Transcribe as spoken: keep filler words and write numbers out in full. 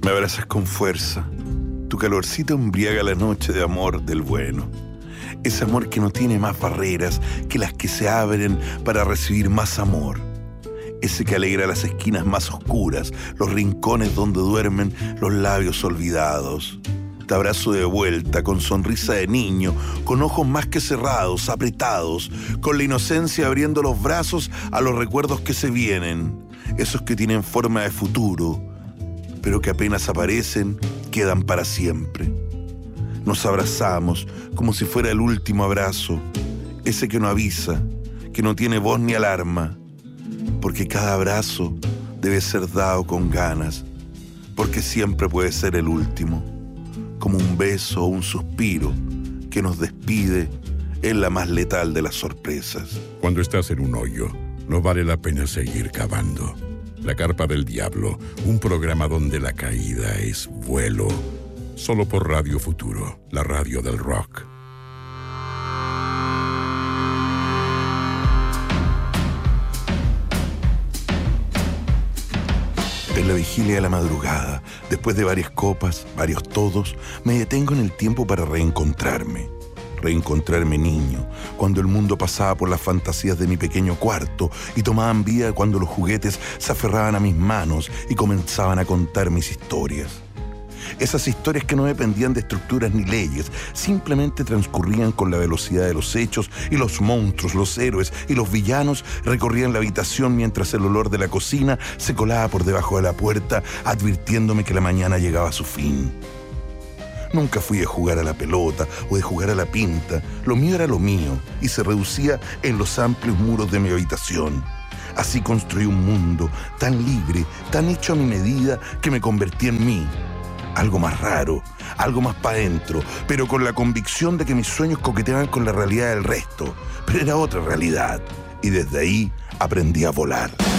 Me abrazas con fuerza. Tu calorcito embriaga la noche de amor del bueno. Ese amor que no tiene más barreras que las que se abren para recibir más amor. Ese que alegra las esquinas más oscuras, los rincones donde duermen los labios olvidados. Te abrazo de vuelta, con sonrisa de niño, con ojos más que cerrados, apretados, con la inocencia abriendo los brazos a los recuerdos que se vienen, esos que tienen forma de futuro, pero que apenas aparecen, quedan para siempre. Nos abrazamos como si fuera el último abrazo, ese que no avisa, que no tiene voz ni alarma, porque cada abrazo debe ser dado con ganas, porque siempre puede ser el último. Como un beso o un suspiro que nos despide es la más letal de las sorpresas. Cuando estás en un hoyo, no vale la pena seguir cavando. La Carpa del Diablo, un programa donde la caída es vuelo. Solo por Radio Futuro, la radio del rock. En la vigilia de la madrugada, después de varias copas, varios todos, me detengo en el tiempo para reencontrarme. Reencontrarme niño, cuando el mundo pasaba por las fantasías de mi pequeño cuarto y tomaban vida cuando los juguetes se aferraban a mis manos y comenzaban a contar mis historias. Esas historias que no dependían de estructuras ni leyes, simplemente transcurrían con la velocidad de los hechos y los monstruos, los héroes y los villanos recorrían la habitación mientras el olor de la cocina se colaba por debajo de la puerta, advirtiéndome que la mañana llegaba a su fin. Nunca fui de jugar a la pelota o de jugar a la pinta, lo mío era lo mío y se reducía en los amplios muros de mi habitación. Así construí un mundo tan libre, tan hecho a mi medida que me convertí en mí. Algo más raro, algo más para adentro, pero con la convicción de que mis sueños coqueteaban con la realidad del resto. Pero era otra realidad, y desde ahí aprendí a volar.